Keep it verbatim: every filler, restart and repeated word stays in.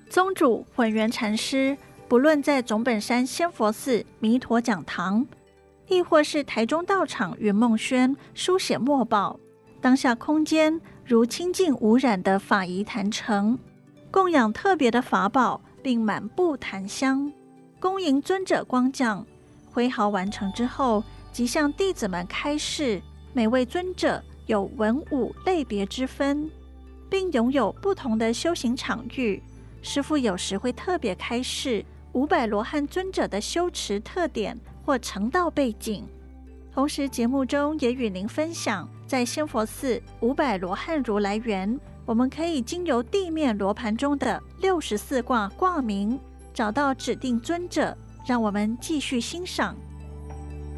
宗主混元禅师不论在总本山仙佛寺弥陀讲堂，亦或是台中道场云梦轩书写墨宝，当下空间如清净无染的法仪坛城，供养特别的法宝，并满布檀香，恭迎尊者光降。挥毫完成之后，即向弟子们开示，每位尊者有文武类别之分，并拥有不同的修行场域。师父有时会特别开示五百罗汉尊者的修持特点或成道背景，同时节目中也与您分享，在仙佛寺五百罗汉如来园，我们可以经由地面罗盘中的六十四卦卦名，找到指定尊者，让我们继续欣赏